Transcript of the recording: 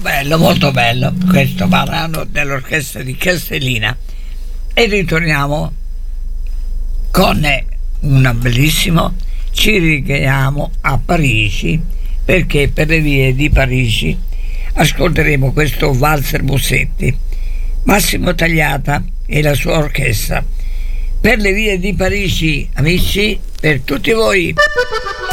molto bello questo brano dell'orchestra di Castellina. E ritorniamo con una bellissimo Ci richiamiamo a Parigi, perché per le vie di Parigi ascolteremo questo valzer Bussetti, Massimo Tagliata e la sua orchestra. Per le vie di Parigi, amici, per tutti voi.